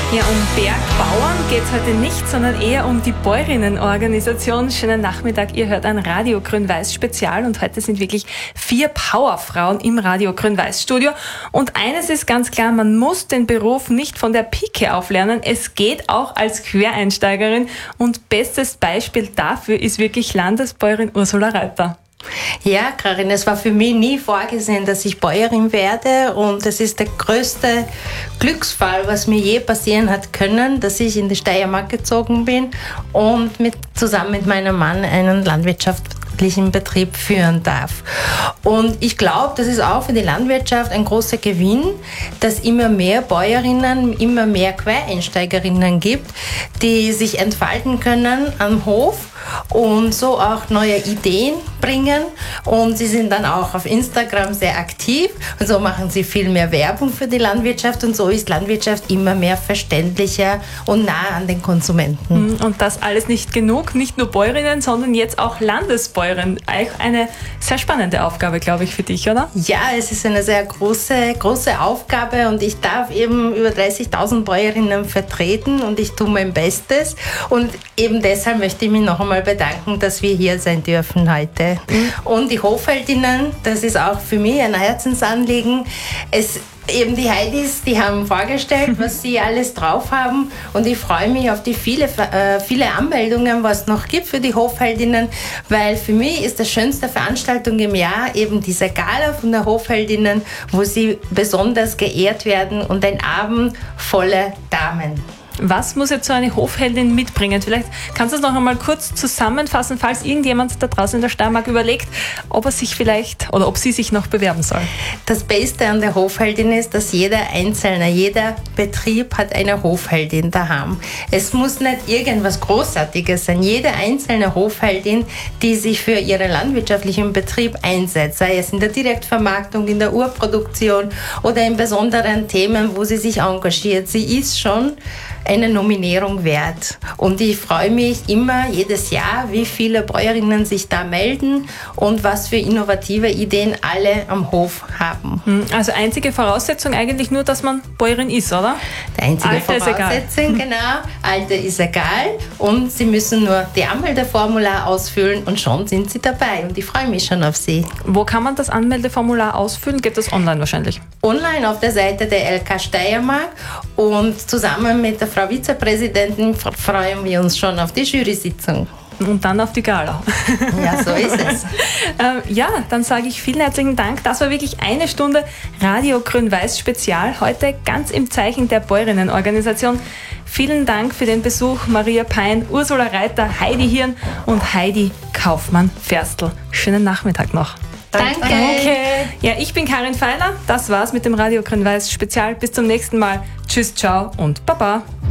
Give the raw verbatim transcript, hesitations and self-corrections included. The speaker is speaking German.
Ja, um Bergbauern geht es heute nicht, sondern eher um die Bäuerinnenorganisation. Schönen Nachmittag, ihr hört ein Radio Grün-Weiß Spezial und heute sind wirklich vier Powerfrauen im Radio Grün-Weiß Studio. Und eines ist ganz klar, man muss den Beruf nicht von der Pike auflernen. Es geht auch als Quereinsteigerin und bestes Beispiel dafür ist wirklich Landesbäuerin Ursula Reiter. Ja, Karin, es war für mich nie vorgesehen, dass ich Bäuerin werde und es ist der größte Glücksfall, was mir je passieren hat können, dass ich in die Steiermark gezogen bin und mit, zusammen mit meinem Mann einen landwirtschaftlichen Betrieb führen darf. Und ich glaube, das ist auch für die Landwirtschaft ein großer Gewinn, dass immer mehr Bäuerinnen, immer mehr Quereinsteigerinnen gibt, die sich entfalten können am Hof und so auch neue Ideen bringen. Und sie sind dann auch auf Instagram sehr aktiv und so machen sie viel mehr Werbung für die Landwirtschaft und so ist Landwirtschaft immer mehr verständlicher und nah an den Konsumenten. Und das alles nicht genug, nicht nur Bäuerinnen, sondern jetzt auch Landesbäuerin. Eine sehr spannende Aufgabe, glaube ich, für dich, oder? Ja, es ist eine sehr große, große Aufgabe und ich darf eben über dreißigtausend Bäuerinnen vertreten und ich tue mein Bestes und eben deshalb möchte ich mich noch einmal bedanken, dass wir hier sein dürfen heute. Mhm. Und die Hofheldinnen, das ist auch für mich ein Herzensanliegen. Es Eben die Heidis, die haben vorgestellt, was sie alles drauf haben und ich freue mich auf die viele, äh, viele Anmeldungen, was es noch gibt für die Hofheldinnen, weil für mich ist das schönste Veranstaltung im Jahr eben diese Gala von der Hofheldinnen, wo sie besonders geehrt werden und ein Abend voller Damen. Was muss jetzt so eine Hofheldin mitbringen? Vielleicht kannst du es noch einmal kurz zusammenfassen, falls irgendjemand da draußen in der Steiermark überlegt, ob er sich vielleicht oder ob sie sich noch bewerben soll. Das Beste an der Hofheldin ist, dass jeder Einzelne, jeder Betrieb hat eine Hofheldin daheim. Es muss nicht irgendwas Großartiges sein. Jede einzelne Hofheldin, die sich für ihren landwirtschaftlichen Betrieb einsetzt, sei es in der Direktvermarktung, in der Urproduktion oder in besonderen Themen, wo sie sich engagiert. Sie ist schon eine Nominierung wert. Und ich freue mich immer jedes Jahr, wie viele Bäuerinnen sich da melden und was für innovative Ideen alle am Hof haben. Also einzige Voraussetzung eigentlich nur, dass man Bäuerin ist, oder? Die einzige Alter Voraussetzung, genau. Alter ist egal und sie müssen nur die Anmeldeformular ausfüllen und schon sind sie dabei und ich freue mich schon auf sie. Wo kann man das Anmeldeformular ausfüllen? Geht das online wahrscheinlich? Online auf der Seite der L K Steiermark und zusammen mit der Frau Vizepräsidentin freuen wir uns schon auf die Jury-Sitzung. Und dann auf die Gala. Ja, so ist es. ähm, ja, dann sage ich vielen herzlichen Dank. Das war wirklich eine Stunde Radio Grün-Weiß Spezial. Heute ganz im Zeichen der Bäuerinnenorganisation. Vielen Dank für den Besuch, Maria Pein, Ursula Reiter, Heidi Hirn und Heidi Kaufmann-Ferstl. Schönen Nachmittag noch. Danke. Danke. Ja, ich bin Karin Feiler. Das war's mit dem Radio Grün-Weiß Spezial. Bis zum nächsten Mal. Tschüss, ciao und Baba.